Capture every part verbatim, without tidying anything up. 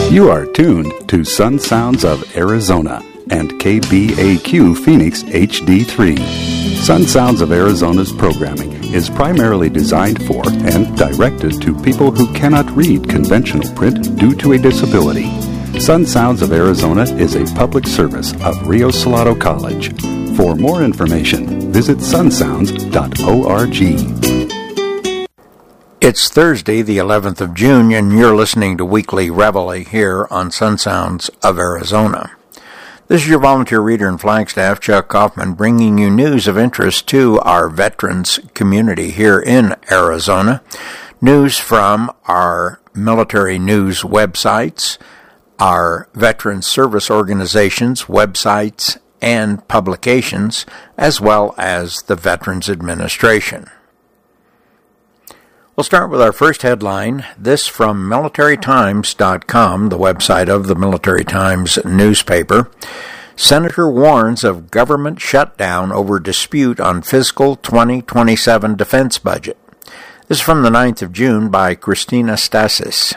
You are tuned to Sun Sounds of Arizona and K B A Q Phoenix H D three. Sun Sounds of Arizona's programming is primarily designed for and directed to people who cannot read conventional print due to a disability. Sun Sounds of Arizona is a public service of Rio Salado College. For more information, visit sun sounds dot org. It's Thursday, the eleventh of June, and you're listening to Weekly Reveille here on Sun Sounds of Arizona. This is your volunteer reader in Flagstaff, Chuck Kaufman, bringing you news of interest to our veterans community here in Arizona. News from our military news websites, our veterans service organizations, websites, and publications, as well as the Veterans Administration. We'll start with our first headline, this from military times dot com, the website of the Military Times newspaper. Senator warns of government shutdown over dispute on fiscal twenty twenty-seven defense budget. This is from the ninth of June by Christina Stasis.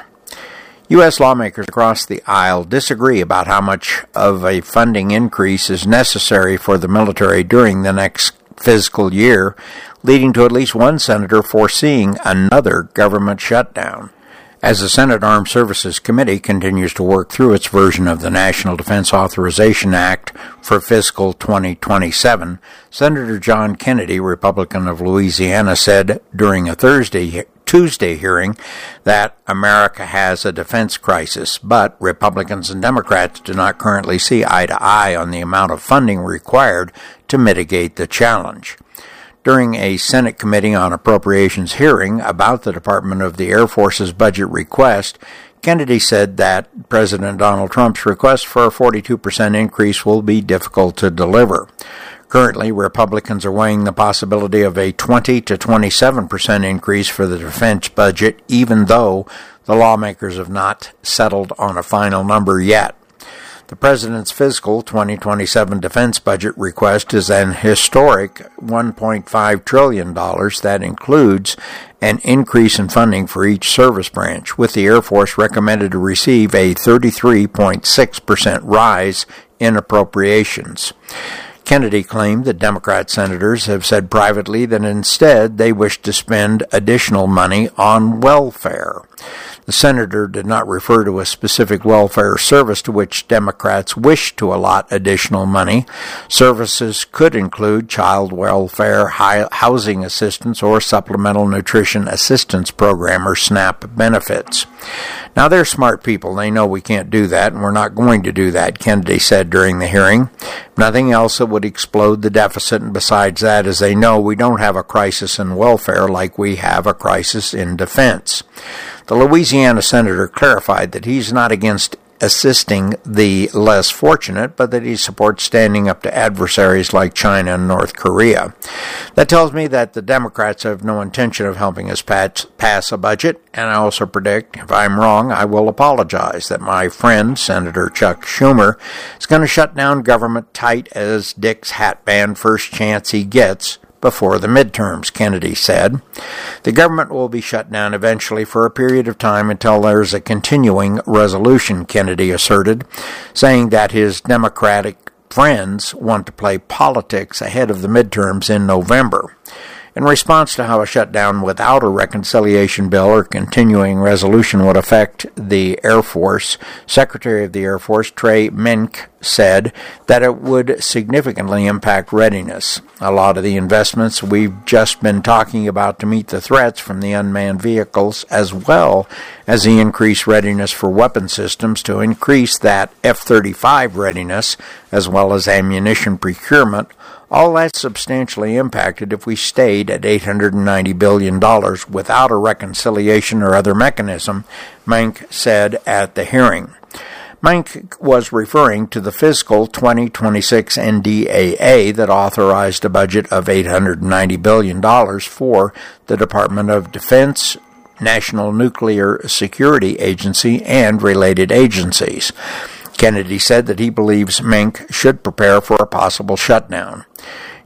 U S lawmakers across the aisle disagree about how much of a funding increase is necessary for the military during the next fiscal year, leading to at least one senator foreseeing another government shutdown. As the Senate Armed Services Committee continues to work through its version of the National Defense Authorization Act for fiscal twenty twenty-seven, Senator John Kennedy, Republican of Louisiana, said during a Thursday Tuesday hearing that America has a defense crisis, but Republicans and Democrats do not currently see eye to eye on the amount of funding required to mitigate the challenge. During a Senate Committee on Appropriations hearing about the Department of the Air Force's budget request, Kennedy said that President Donald Trump's request for a forty-two percent increase will be difficult to deliver. Currently, Republicans are weighing the possibility of a twenty to twenty-seven percent increase for the defense budget, even though the lawmakers have not settled on a final number yet. The President's fiscal twenty twenty-seven defense budget request is an historic one point five trillion dollars that includes an increase in funding for each service branch, with the Air Force recommended to receive a thirty-three point six percent rise in appropriations. Kennedy claimed that Democrat senators have said privately that instead they wish to spend additional money on welfare. The senator did not refer to a specific welfare service to which Democrats wish to allot additional money. Services could include child welfare, housing assistance, or supplemental nutrition assistance program, or SNAP benefits. Now, they're smart people. They know we can't do that, and we're not going to do that, Kennedy said during the hearing. Nothing else that would explode the deficit, and besides that, as they know, we don't have a crisis in welfare like we have a crisis in defense. The Louisiana senator clarified that he's not against assisting the less fortunate, but that he supports standing up to adversaries like China and North Korea. That tells me that the Democrats have no intention of helping us pass a budget, and I also predict, if I'm wrong, I will apologize, that my friend, Senator Chuck Schumer, is going to shut down government tight as Dick's hat band first chance he gets before the midterms, Kennedy said. The government will be shut down eventually for a period of time until there's a continuing resolution, Kennedy asserted, saying that his Democratic friends want to play politics ahead of the midterms in November. In response to how a shutdown without a reconciliation bill or continuing resolution would affect the Air Force, Secretary of the Air Force Trey Menck said that it would significantly impact readiness. A lot of the investments we've just been talking about to meet the threats from the unmanned vehicles, as well as the increased readiness for weapon systems to increase that F thirty-five readiness, as well as ammunition procurement, all that's substantially impacted if we stayed at eight hundred ninety billion dollars without a reconciliation or other mechanism, Menck said at the hearing. Menck was referring to the fiscal twenty twenty-six N D A A that authorized a budget of eight hundred ninety billion dollars for the Department of Defense, National Nuclear Security Agency, and related agencies. Kennedy said that he believes Menck should prepare for a possible shutdown.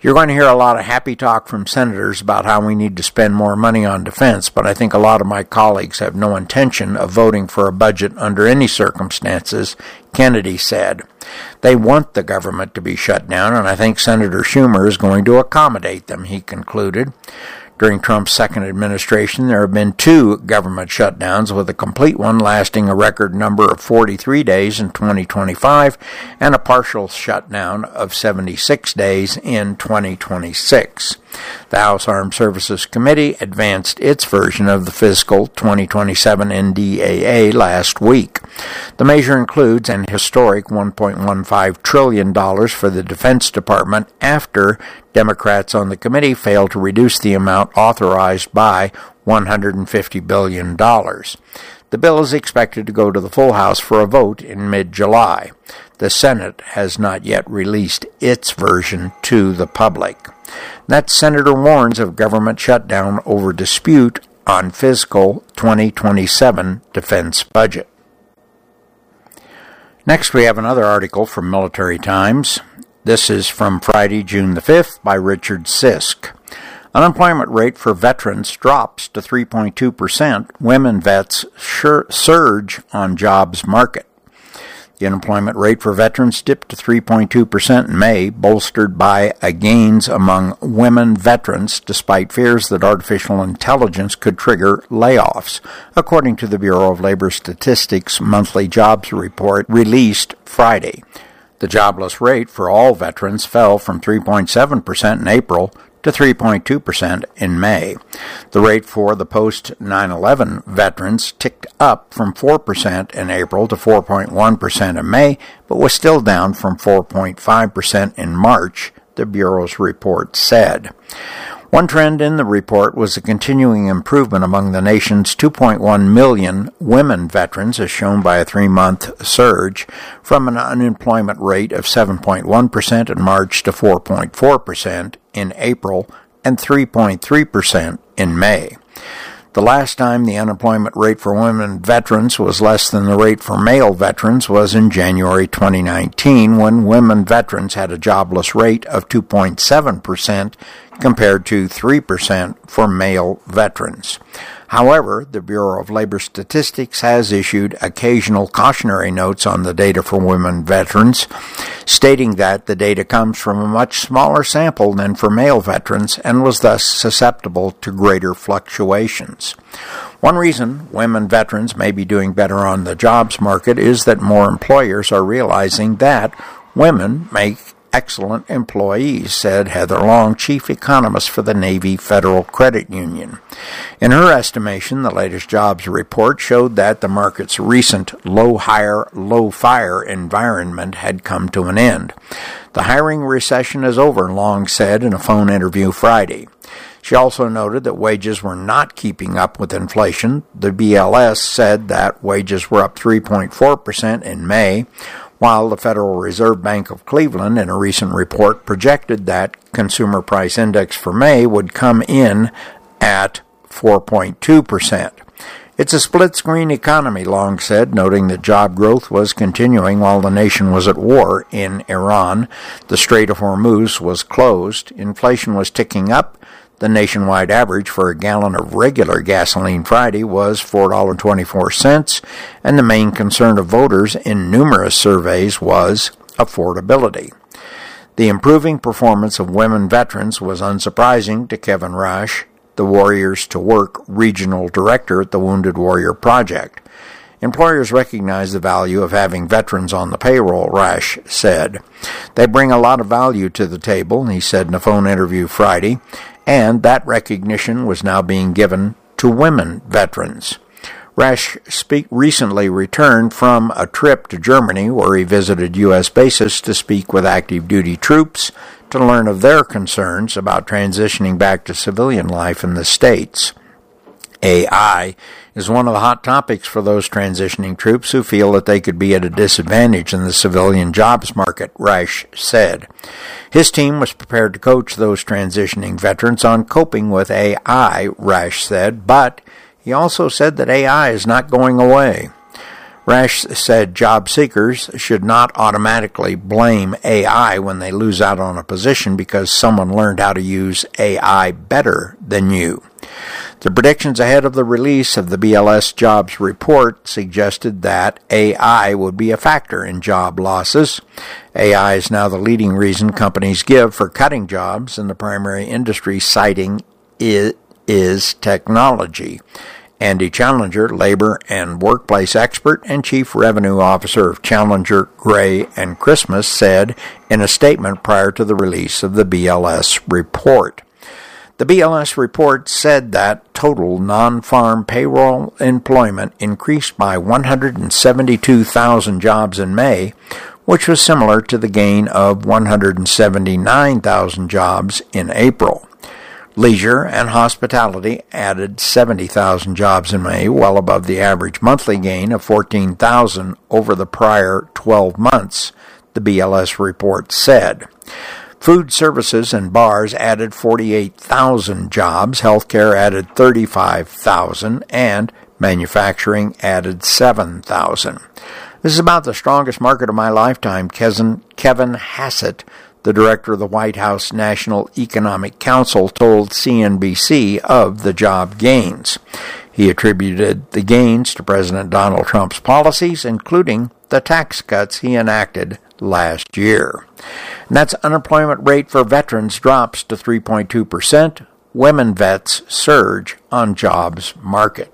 You're going to hear a lot of happy talk from senators about how we need to spend more money on defense, but I think a lot of my colleagues have no intention of voting for a budget under any circumstances, Kennedy said. They want the government to be shut down, and I think Senator Schumer is going to accommodate them, he concluded. During Trump's second administration, there have been two government shutdowns, with a complete one lasting a record number of forty-three days in twenty twenty-five and a partial shutdown of seventy-six days in twenty twenty-six. The House Armed Services Committee advanced its version of the fiscal twenty twenty-seven N D A A last week. The measure includes an historic one point one five trillion dollars for the Defense Department after Democrats on the committee failed to reduce the amount authorized by one hundred fifty billion dollars. The bill is expected to go to the full House for a vote in mid-July. The Senate has not yet released its version to the public. That senator warns of government shutdown over dispute on fiscal twenty twenty-seven defense budget. Next, we have another article from Military Times. This is from Friday, June the fifth, by Richard Sisk. Unemployment rate for veterans drops to three point two percent. Women vets surge on jobs market. The unemployment rate for veterans dipped to three point two percent in May, bolstered by a gains among women veterans, despite fears that artificial intelligence could trigger layoffs, according to the Bureau of Labor Statistics' monthly jobs report released Friday. The jobless rate for all veterans fell from three point seven percent in April to three point two percent in May. The rate for the post nine eleven veterans ticked up from four percent in April to four point one percent in May, but was still down from four point five percent in March, the Bureau's report said. One trend in the report was a continuing improvement among the nation's two point one million women veterans, as shown by a three-month surge from an unemployment rate of seven point one percent in March to four point four percent in April and three point three percent in May. The last time the unemployment rate for women veterans was less than the rate for male veterans was in January twenty nineteen, when women veterans had a jobless rate of two point seven percent compared to three percent for male veterans. However, the Bureau of Labor Statistics has issued occasional cautionary notes on the data for women veterans, stating that the data comes from a much smaller sample than for male veterans and was thus susceptible to greater fluctuations. One reason women veterans may be doing better on the jobs market is that more employers are realizing that women make excellent employees, said Heather Long, chief economist for the Navy Federal Credit Union. In her estimation, the latest jobs report showed that the market's recent low-hire, low-fire environment had come to an end. The hiring recession is over, Long said in a phone interview Friday. She also noted that wages were not keeping up with inflation. The B L S said that wages were up three point four percent in May, while the Federal Reserve Bank of Cleveland, in a recent report, projected that Consumer Price Index for May would come in at four point two percent. It's a split-screen economy, Long said, noting that job growth was continuing while the nation was at war in Iran. The Strait of Hormuz was closed. Inflation was ticking up. The nationwide average for a gallon of regular gasoline Friday was four dollars and twenty-four cents, and the main concern of voters in numerous surveys was affordability. The improving performance of women veterans was unsurprising to Kevin Rash, the Warriors to Work regional director at the Wounded Warrior Project. Employers recognize the value of having veterans on the payroll, Rash said. They bring a lot of value to the table, he said in a phone interview Friday, and that recognition was now being given to women veterans. Rash speak, recently returned from a trip to Germany where he visited U S bases to speak with active duty troops to learn of their concerns about transitioning back to civilian life in the States. A I is one of the hot topics for those transitioning troops who feel that they could be at a disadvantage in the civilian jobs market, Rash said. His team was prepared to coach those transitioning veterans on coping with A I, Rash said, but he also said that A I is not going away. Rash said job seekers should not automatically blame A I when they lose out on a position because someone learned how to use A I better than you. The predictions ahead of the release of the B L S jobs report suggested that A I would be a factor in job losses. A I is now the leading reason companies give for cutting jobs, and the primary industry citing is, is technology. Andy Challenger, labor and workplace expert and chief revenue officer of Challenger, Gray and Christmas, said in a statement prior to the release of the B L S report. The B L S report said that total non-farm payroll employment increased by one hundred seventy-two thousand jobs in May, which was similar to the gain of one hundred seventy-nine thousand jobs in April. Leisure and hospitality added seventy thousand jobs in May, well above the average monthly gain of fourteen thousand over the prior twelve months, the B L S report said. Food services and bars added forty-eight thousand jobs, healthcare added thirty-five thousand, and manufacturing added seven thousand. This is about the strongest market of my lifetime, Kevin Hassett, the director of the White House National Economic Council, told C N B C of the job gains. He attributed the gains to President Donald Trump's policies, including the tax cuts he enacted last year. And that's unemployment rate for veterans drops to three point two percent. Women vets surge on jobs market.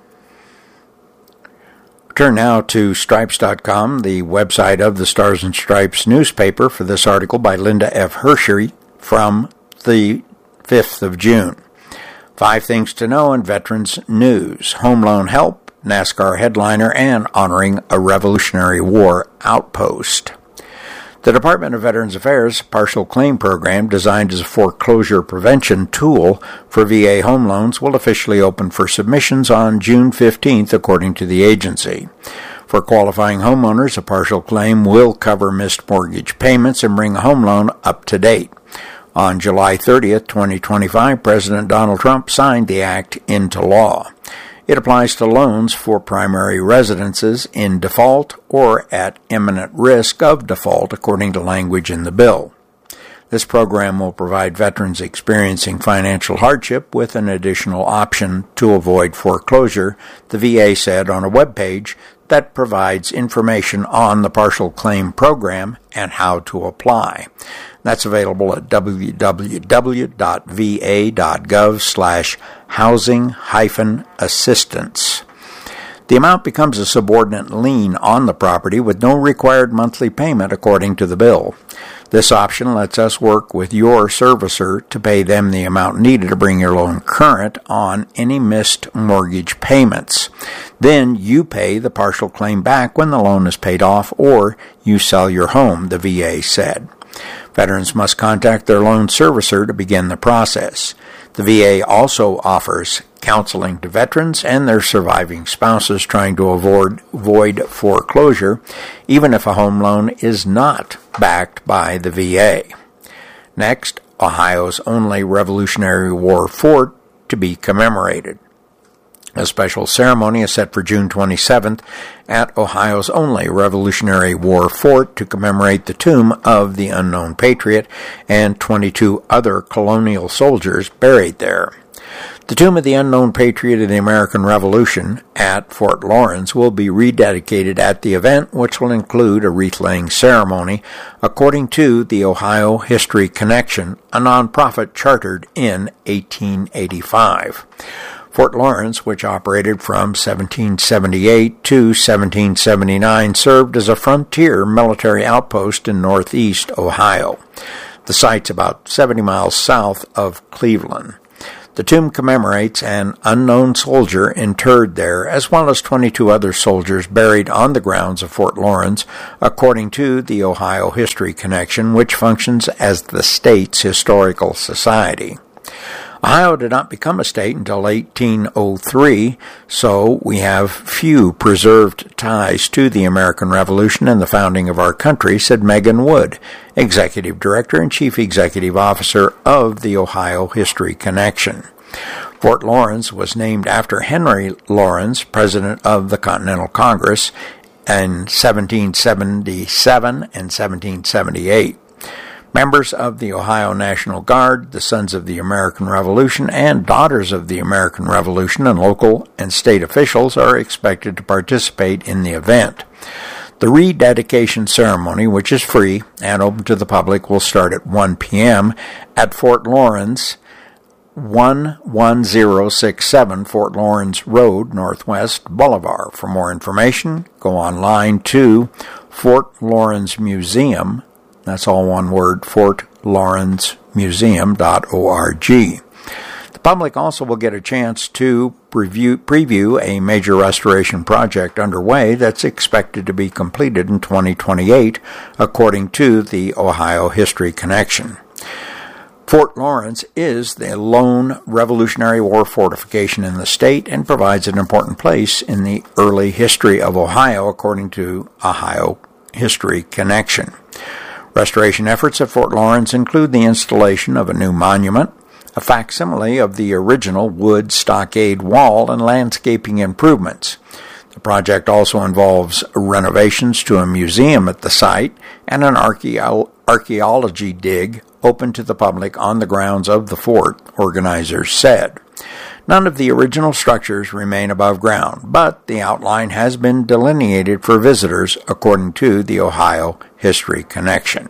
Turn now to Stripes dot com, the website of the Stars and Stripes newspaper, for this article by Linda F. Hershey from the fifth of June. Five things to know in veterans news: home loan help, NASCAR headliner, and honoring a Revolutionary War outpost. The Department of Veterans Affairs partial claim program, designed as a foreclosure prevention tool for V A home loans, will officially open for submissions on June fifteenth, according to the agency. For qualifying homeowners, a partial claim will cover missed mortgage payments and bring a home loan up to date. On July thirtieth, twenty twenty-five, President Donald Trump signed the act into law. It applies to loans for primary residences in default or at imminent risk of default, according to language in the bill. This program will provide veterans experiencing financial hardship with an additional option to avoid foreclosure, the V A said on a webpage that provides information on the partial claim program and how to apply. That's available at w w w dot v a dot gov slash housing hyphen assistance. The amount becomes a subordinate lien on the property with no required monthly payment, according to the bill. This option lets us work with your servicer to pay them the amount needed to bring your loan current on any missed mortgage payments. Then you pay the partial claim back when the loan is paid off, or you sell your home, the V A said. Veterans must contact their loan servicer to begin the process. The V A also offers counseling to veterans and their surviving spouses trying to avoid, avoid foreclosure, even if a home loan is not backed by the V A. Next, Ohio's only Revolutionary War fort to be commemorated. A special ceremony is set for June twenty-seventh at Ohio's only Revolutionary War fort to commemorate the tomb of the unknown patriot and twenty-two other colonial soldiers buried there. The Tomb of the Unknown Patriot of the American Revolution at Fort Lawrence will be rededicated at the event, which will include a wreath-laying ceremony, according to the Ohio History Connection, a nonprofit chartered in eighteen eighty-five. Fort Lawrence, which operated from seventeen seventy-eight to seventeen seventy-nine, served as a frontier military outpost in northeast Ohio. The site's about seventy miles south of Cleveland. The tomb commemorates an unknown soldier interred there, as well as twenty-two other soldiers buried on the grounds of Fort Lawrence, according to the Ohio History Connection, which functions as the state's historical society. Ohio did not become a state until eighteen oh three, so we have few preserved ties to the American Revolution and the founding of our country, said Megan Wood, Executive Director and Chief Executive Officer of the Ohio History Connection. Fort Lawrence was named after Henry Lawrence, President of the Continental Congress, in seventeen seventy-seven and seventeen seventy-eight. Members of the Ohio National Guard, the Sons of the American Revolution, and Daughters of the American Revolution, and local and state officials are expected to participate in the event. The rededication ceremony, which is free and open to the public, will start at one p.m. at Fort Lawrence, one one zero six seven Fort Lawrence Road, Northwest Boulevard. For more information, go online to Fort Lawrence Museum. That's all one word, fort lawrence museum dot org. The public also will get a chance to preview, preview a major restoration project underway that's expected to be completed in twenty twenty-eight, according to the Ohio History Connection. Fort Lawrence is the lone Revolutionary War fortification in the state and provides an important place in the early history of Ohio, according to Ohio History Connection. Restoration efforts at Fort Lawrence include the installation of a new monument, a facsimile of the original wood stockade wall, and landscaping improvements. The project also involves renovations to a museum at the site and an archaeo- archaeology dig open to the public on the grounds of the fort, organizers said. None of the original structures remain above ground, but the outline has been delineated for visitors, according to the Ohio History Connection.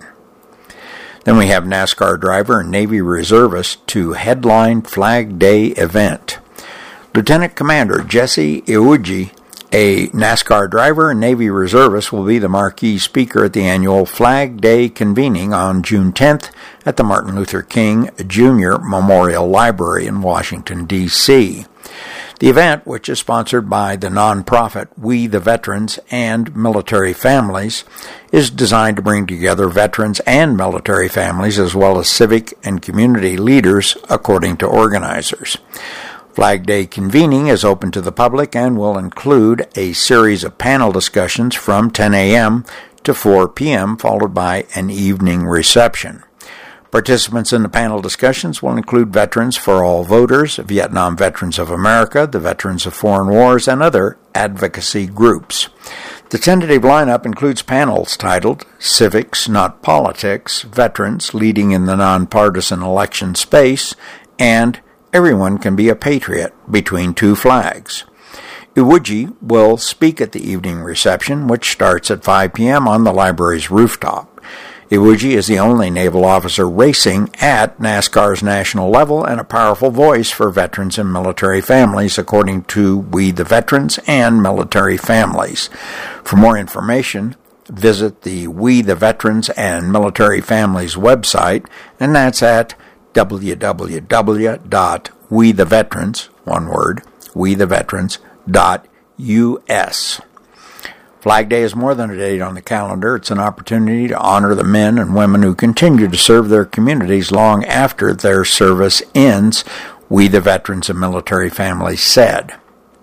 Then we have NASCAR driver and Navy reservist to headline Flag Day event. Lieutenant Commander Jesse Iwuji, a NASCAR driver and Navy reservist, will be the marquee speaker at the annual Flag Day convening on June tenth at the Martin Luther King Junior Memorial Library in Washington, D C The event, which is sponsored by the nonprofit We the Veterans and Military Families, is designed to bring together veterans and military families as well as civic and community leaders, according to organizers. Flag Day convening is open to the public and will include a series of panel discussions from ten a.m. to four p.m., followed by an evening reception. Participants in the panel discussions will include Veterans for All Voters, Vietnam Veterans of America, the Veterans of Foreign Wars, and other advocacy groups. The tentative lineup includes panels titled Civics, Not Politics, Veterans Leading in the Nonpartisan Election Space, and Everyone Can Be a Patriot Between Two Flags. Iwuji will speak at the evening reception, which starts at five p.m. on the library's rooftop. Iwuji is the only naval officer racing at NASCAR's national level and a powerful voice for veterans and military families, according to We the Veterans and Military Families. For more information, visit the We the Veterans and Military Families website, and that's at w w w dot we the veterans, one word, we the veterans dot u s. Flag Day is more than a date on the calendar. It's an opportunity to honor the men and women who continue to serve their communities long after their service ends, We the Veterans and Military Families said.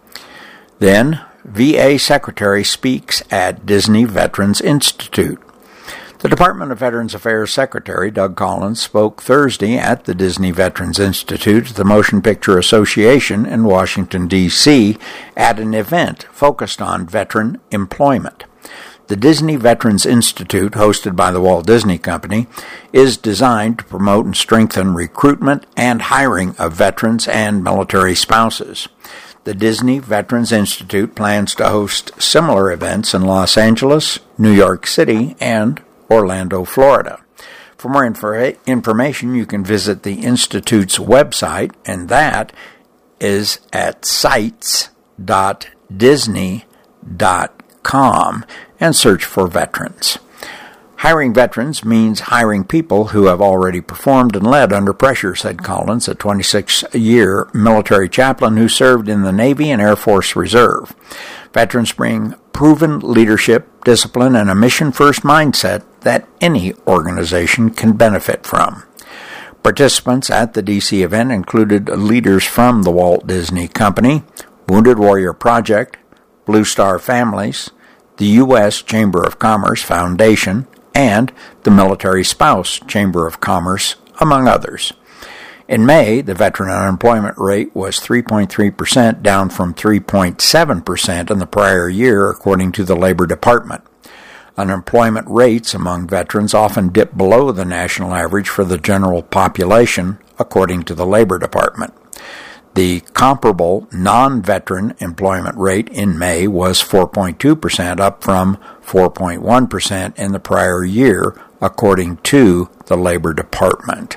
Then, V A Secretary speaks at Disney Veterans Institute. The Department of Veterans Affairs Secretary, Doug Collins, spoke Thursday at the Disney Veterans Institute, the Motion Picture Association in Washington, D C, at an event focused on veteran employment. The Disney Veterans Institute, hosted by the Walt Disney Company, is designed to promote and strengthen recruitment and hiring of veterans and military spouses. The Disney Veterans Institute plans to host similar events in Los Angeles, New York City, and Orlando, Florida. For more infor- information, you can visit the Institute's website, and that is at sites dot disney dot com, and search for veterans. Hiring veterans means hiring people who have already performed and led under pressure, said Collins, a twenty-six-year military chaplain who served in the Navy and Air Force Reserve. Veterans bring proven leadership, discipline, and a mission-first mindset that any organization can benefit from. Participants at the D C event included leaders from the Walt Disney Company, Wounded Warrior Project, Blue Star Families, the U S Chamber of Commerce Foundation, and the Military Spouse Chamber of Commerce, among others. In May, the veteran unemployment rate was three point three percent, down from three point seven percent in the prior year, according to the Labor Department. Unemployment rates among veterans often dip below the national average for the general population, according to the Labor Department. The comparable non-veteran employment rate in May was four point two percent, up from four point one percent in the prior year, according to the Labor Department.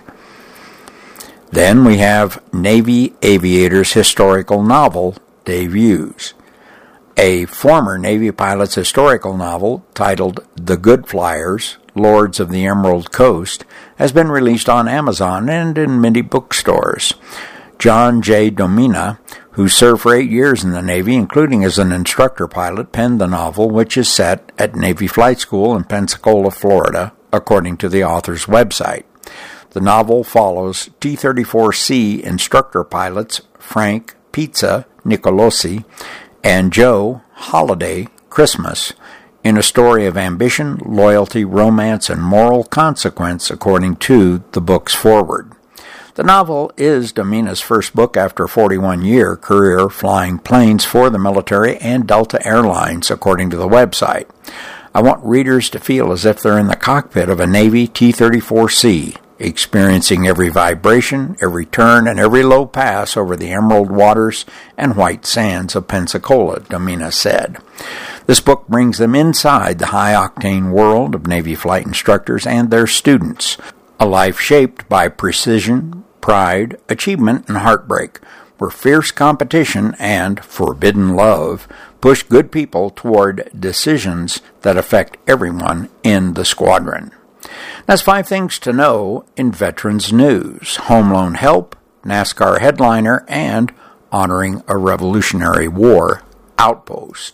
Then we have Navy Aviator's historical novel debuts. A former Navy pilot's historical novel titled The Good Flyers, Lords of the Emerald Coast, has been released on Amazon and in many bookstores. John J. Domina, who served for eight years in the Navy, including as an instructor pilot, penned the novel, which is set at Navy Flight School in Pensacola, Florida, according to the author's website. The novel follows T thirty-four C instructor pilots Frank Pizza Nicolosi and Joe Holiday Christmas in a story of ambition, loyalty, romance, and moral consequence, according to the book's foreword. The novel is Domina's first book after a forty-one-year career flying planes for the military and Delta Airlines, according to the website. I want readers to feel as if they're in the cockpit of a Navy T thirty-four C, experiencing every vibration, every turn, and every low pass over the emerald waters and white sands of Pensacola, Domina said. This book brings them inside the high-octane world of Navy flight instructors and their students, a life shaped by precision, pride, achievement, and heartbreak, where fierce competition and forbidden love push good people toward decisions that affect everyone in the squadron. That's five things to know in Veterans News: Home Loan Help, NASCAR Headliner, and Honoring a Revolutionary War Outpost.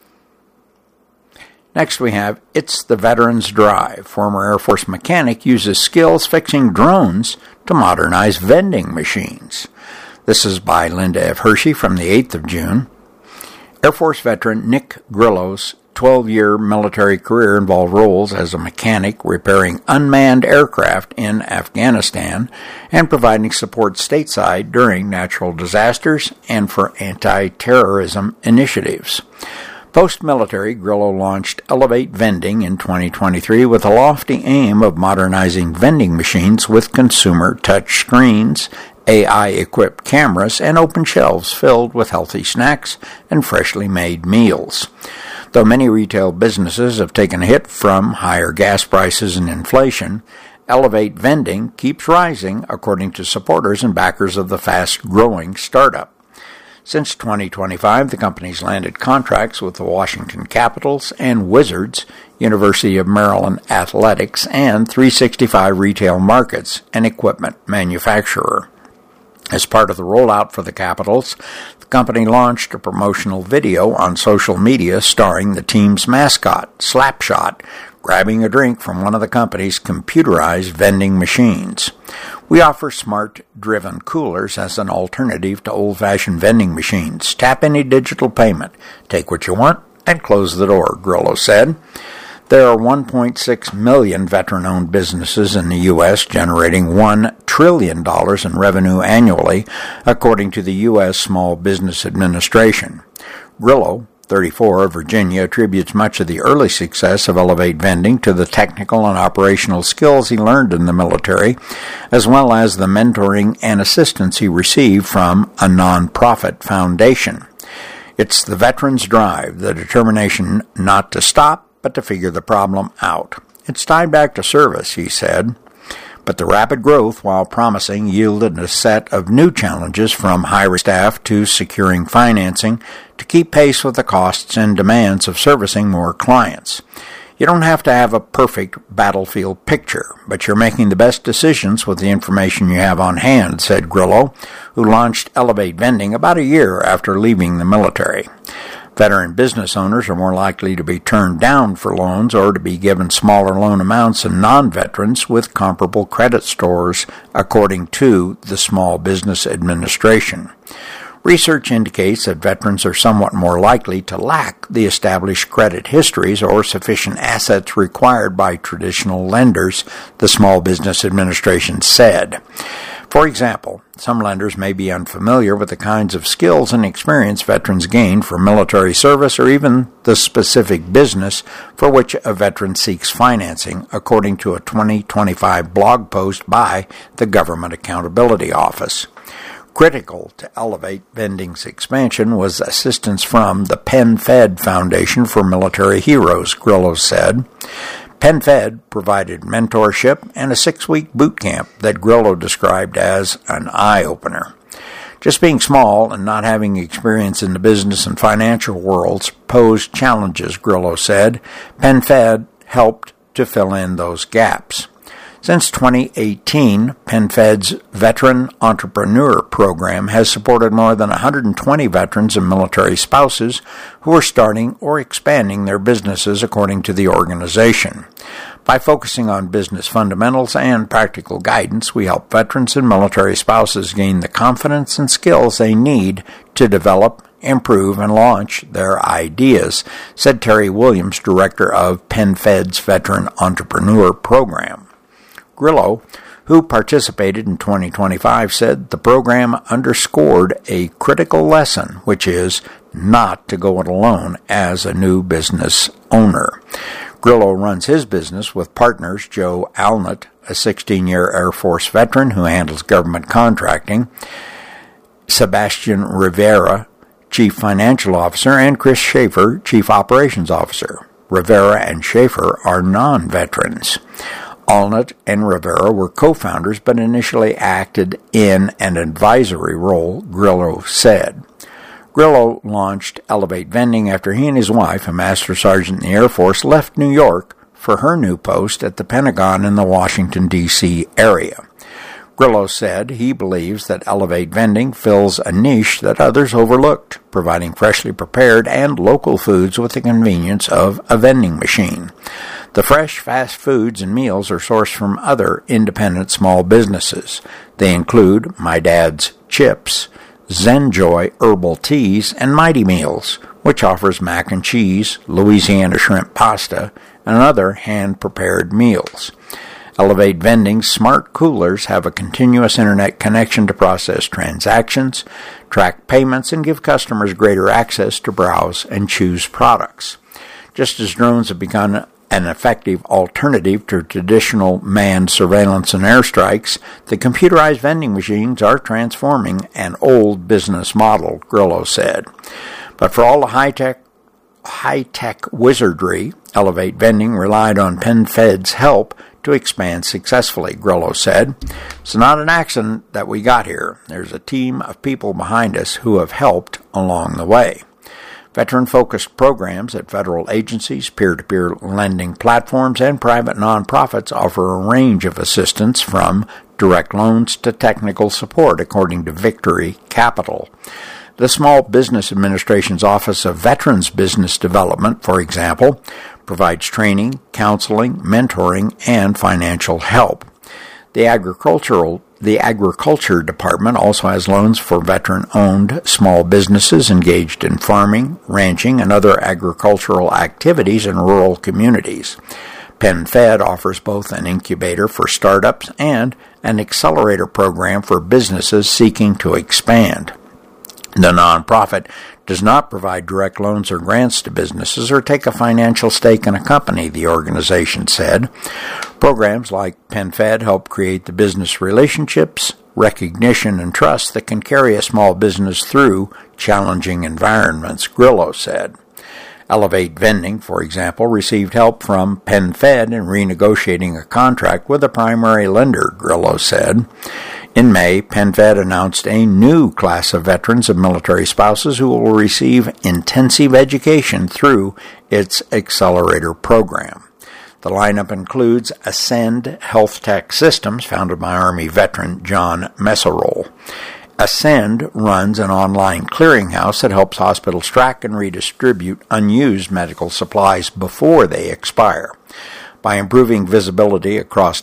Next we have It's the Veterans Drive. Former Air Force mechanic uses skills fixing drones to modernize vending machines. This is by Linda F. Hershey from the eighth of June. Air Force veteran Nick Grillo's twelve-year military career involved roles as a mechanic repairing unmanned aircraft in Afghanistan and providing support stateside during natural disasters and for anti-terrorism initiatives. Post-military, Grillo launched Elevate Vending in twenty twenty-three with a lofty aim of modernizing vending machines with consumer touch screens, A I-equipped cameras, and open shelves filled with healthy snacks and freshly made meals. Though many retail businesses have taken a hit from higher gas prices and inflation, Elevate Vending keeps rising, according to supporters and backers of the fast-growing startup. Since twenty twenty-five, the company's landed contracts with the Washington Capitals and Wizards, University of Maryland Athletics, and three sixty-five Retail Markets, an equipment manufacturer. As part of the rollout for the Capitals, the company launched a promotional video on social media starring the team's mascot, Slapshot, grabbing a drink from one of the company's computerized vending machines. We offer smart-driven coolers as an alternative to old-fashioned vending machines. Tap any digital payment, take what you want, and close the door, Grillo said. There are one point six million veteran-owned businesses in the U S, generating one trillion dollars in revenue annually, according to the U S Small Business Administration. Grillo, thirty-four, of Virginia, attributes much of the early success of Elevate Vending to the technical and operational skills he learned in the military, as well as the mentoring and assistance he received from a nonprofit foundation. It's the veterans' drive, the determination not to stop, but to figure the problem out. It's tied back to service, he said. But the rapid growth, while promising, yielded a set of new challenges, from hiring staff to securing financing to keep pace with the costs and demands of servicing more clients. You don't have to have a perfect battlefield picture, but you're making the best decisions with the information you have on hand, said Grillo, who launched Elevate Vending about a year after leaving the military. Veteran business owners are more likely to be turned down for loans or to be given smaller loan amounts than non-veterans with comparable credit scores, according to the Small Business Administration. Research indicates that veterans are somewhat more likely to lack the established credit histories or sufficient assets required by traditional lenders, the Small Business Administration said. For example, some lenders may be unfamiliar with the kinds of skills and experience veterans gain from military service or even the specific business for which a veteran seeks financing, according to a twenty twenty-five blog post by the Government Accountability Office. Critical to Elevate Vending's expansion was assistance from the PenFed Foundation for Military Heroes, Grillo said. PenFed provided mentorship and a six-week boot camp that Grillo described as an eye-opener. Just being small and not having experience in the business and financial worlds posed challenges, Grillo said. PenFed helped to fill in those gaps. Since twenty eighteen, PenFed's Veteran Entrepreneur Program has supported more than one hundred twenty veterans and military spouses who are starting or expanding their businesses, according to the organization. By focusing on business fundamentals and practical guidance, we help veterans and military spouses gain the confidence and skills they need to develop, improve, and launch their ideas, said Terry Williams, director of PenFed's Veteran Entrepreneur Program. Grillo, who participated in twenty twenty-five, said the program underscored a critical lesson, which is not to go it alone as a new business owner. Grillo runs his business with partners Joe Alnett, a sixteen-year Air Force veteran who handles government contracting, Sebastian Rivera, Chief Financial Officer, and Chris Schaefer, Chief Operations Officer. Rivera and Schaefer are non-veterans. Alnett and Rivera were co-founders but initially acted in an advisory role, Grillo said. Grillo launched Elevate Vending after he and his wife, a Master Sergeant in the Air Force, left New York for her new post at the Pentagon in the Washington, D C area. Grillo said he believes that Elevate Vending fills a niche that others overlooked, providing freshly prepared and local foods with the convenience of a vending machine. The fresh, fast foods and meals are sourced from other independent small businesses. They include My Dad's Chips, Zenjoy Herbal Teas, and Mighty Meals, which offers mac and cheese, Louisiana shrimp pasta, and other hand-prepared meals. Elevate Vending's smart coolers have a continuous internet connection to process transactions, track payments, and give customers greater access to browse and choose products. Just as drones have become an effective alternative to traditional manned surveillance and airstrikes, the computerized vending machines are transforming an old business model, Grillo said. But for all the high-tech high-tech wizardry, Elevate Vending relied on PenFed's help to expand successfully, Grillo said. It's not an accident that we got here. There's a team of people behind us who have helped along the way. Veteran-focused programs at federal agencies, peer-to-peer lending platforms, and private nonprofits offer a range of assistance from direct loans to technical support, according to Victory Capital. The Small Business Administration's Office of Veterans Business Development, for example, provides training, counseling, mentoring, and financial help. The agricultural The Agriculture Department also has loans for veteran-owned small businesses engaged in farming, ranching, and other agricultural activities in rural communities. PenFed offers both an incubator for startups and an accelerator program for businesses seeking to expand. The nonprofit does not provide direct loans or grants to businesses or take a financial stake in a company, the organization said. Programs like PenFed help create the business relationships, recognition, and trust that can carry a small business through challenging environments, Grillo said. Elevate Vending, for example, received help from PenFed in renegotiating a contract with a primary lender, Grillo said. In May, PenFed announced a new class of veterans and military spouses who will receive intensive education through its accelerator program. The lineup includes Ascend Health Tech Systems, founded by Army veteran John Messerol. Ascend runs an online clearinghouse that helps hospitals track and redistribute unused medical supplies before they expire. By improving visibility across